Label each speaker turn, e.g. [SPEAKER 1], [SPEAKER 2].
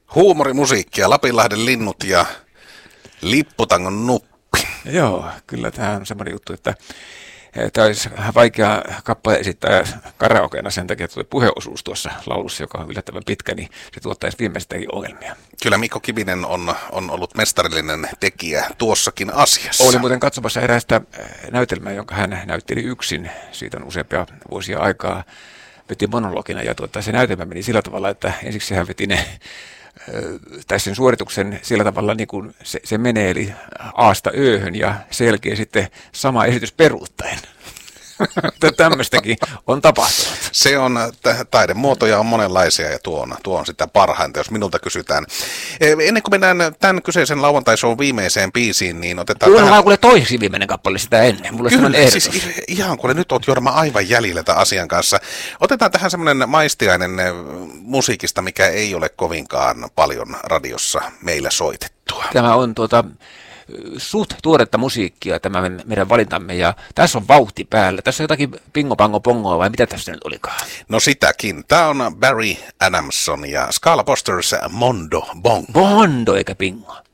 [SPEAKER 1] Huumorimusiikkia, Lapinlahden linnut ja Lipputangon nuppi.
[SPEAKER 2] Joo, kyllä tämä on semmoinen juttu, että tämä olisi vaikea kappale esittää karaokeena sen takia, että puheosuus tuossa laulussa, joka on yllättävän pitkä, niin se tuottaisi viimeistäkin ongelmia.
[SPEAKER 1] Kyllä Mikko Kivinen on ollut mestarillinen tekijä tuossakin asiassa.
[SPEAKER 2] Oli muuten katsomassa erästä näytelmää, jonka hän näytteli yksin. Siitä on useampia vuosia aikaa. Veti monologina ja se näytelmä meni sillä tavalla, että ensiksi hän veti sen suorituksen sillä tavalla niin kuin se menee, eli Aasta Ö:hön ja sen jälkeen sitten sama esitys peruuttaen. Tämmöistäkin on tapahtunut.
[SPEAKER 1] Se on, taidemuotoja on monenlaisia ja tuo on sitä parhainta, jos minulta kysytään. Ennen kuin mennään tämän kyseisen lauantai-shown viimeiseen biisiin, niin otetaan
[SPEAKER 2] kuunnellaan kuule toiseksi viimeinen kappale sitä ennen. Mulla
[SPEAKER 1] kyllä, siis ihan kuule, nyt oot Jorma aivan jäljellä tämän asian kanssa. Otetaan tähän semmoinen maistiainen musiikista, mikä ei ole kovinkaan paljon radiossa meillä soitettua.
[SPEAKER 2] Tämä on suht tuoretta musiikkia, tämä meidän valintamme, ja tässä on vauhti päällä. Tässä on jotakin pingo pango pongoa, vai mitä tässä nyt olikaan?
[SPEAKER 1] No sitäkin. Tämä on Barry Adamson ja Scala Posters Mondo Bongo.
[SPEAKER 2] Mondo eikä pingo.